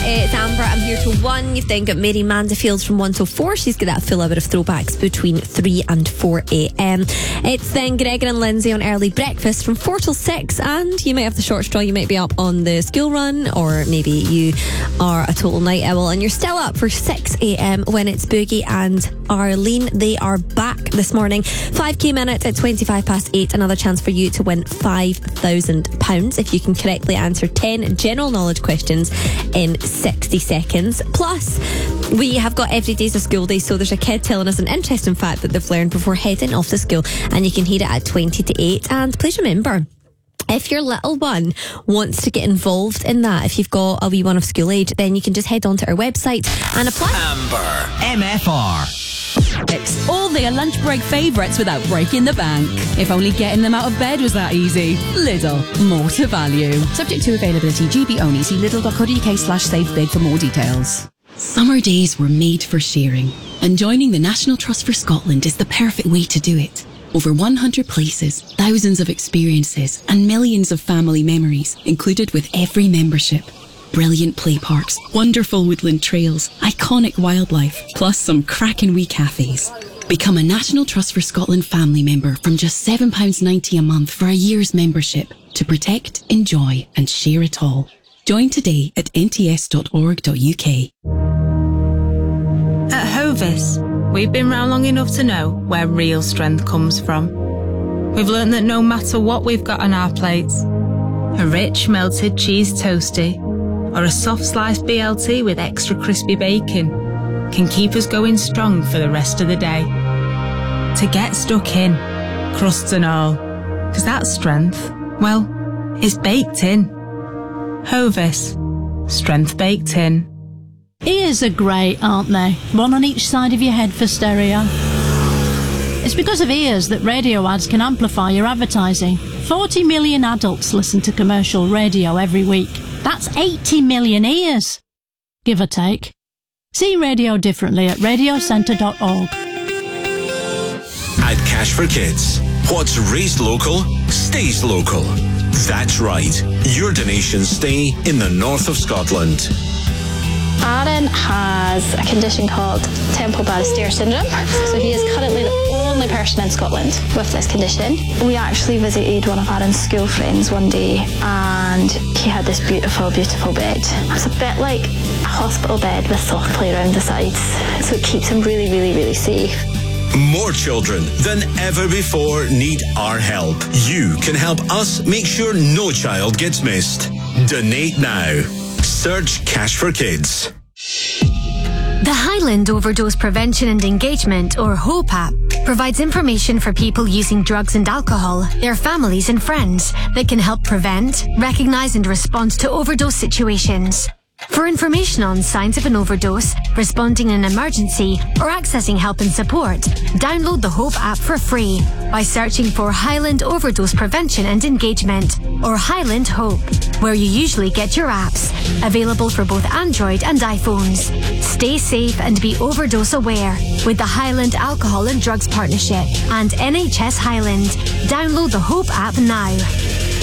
It's Amber. I'm here till 1. You've then got Mary Manderfield from 1 till 4. She's got that full hour of throwbacks between 3 and 4 a.m. It's then Gregor and Lindsay on early breakfast from 4 till 6. And you might have the short straw. You might be up on the school run, or maybe you are a total night owl and you're still up for 6 a.m. when it's Boogie and Arlene. They are back this morning. 5k minute at 25 past 8. Another chance for you to win £5,000 if you can correctly answer 10 general knowledge questions in 60 seconds. Plus, we have got every day's a school day, so there's a kid telling us an interesting fact that they've learned before heading off to school, and you can hear it at 20 to 8. And please remember, if your little one wants to get involved in that, if you've got a wee one of school age, then you can just head onto our website and apply. Amber MFR. It's all their lunch break favourites without breaking the bank. If only getting them out of bed was that easy. Lidl, more to value. Subject to availability, GB only. See lidl.co.uk/savebig for more details. Summer days were made for sharing, and joining the National Trust for Scotland is the perfect way to do it. Over 100 places, thousands of experiences, and millions of family memories included with every membership. Brilliant play parks, wonderful woodland trails, iconic wildlife, plus some cracking wee cafes. Become a National Trust for Scotland family member from just £7.90 a month for a year's membership to protect, enjoy and share it all. Join today at nts.org.uk. At Hovis, we've been round long enough to know where real strength comes from. We've learned that no matter what we've got on our plates, a rich melted cheese toastie or a soft sliced BLT with extra crispy bacon can keep us going strong for the rest of the day. To get stuck in, crusts and all, because that strength, well, is baked in. Hovis, strength baked in. Ears are great, aren't they? One on each side of your head for stereo. It's because of ears that radio ads can amplify your advertising. 40 million adults listen to commercial radio every week. That's 80 million ears, give or take. See radio differently at radiocentre.org. At Cash for Kids, what's raised local stays local. That's right. Your donations stay in the north of Scotland. Aaron has a condition called temporal Barré-Stér syndrome. So he is currently the only person in Scotland with this condition. We actually visited one of Aaron's school friends one day, and he had this beautiful, beautiful bed. It's a bit like a hospital bed with soft play around the sides. So it keeps him really, really, really safe. More children than ever before need our help. You can help us make sure no child gets missed. Donate now. Search Cash for Kids. The Highland Overdose Prevention and Engagement, or HOPE app, provides information for people using drugs and alcohol, their families and friends, that can help prevent, recognise and respond to overdose situations. For information on signs of an overdose, responding in an emergency, or accessing help and support, download the HOPE app for free by searching for Highland Overdose Prevention and Engagement, or Highland HOPE, where you usually get your apps, available for both Android and iPhones. Stay safe and be overdose aware with the Highland Alcohol and Drugs Partnership and NHS Highland. Download the HOPE app now.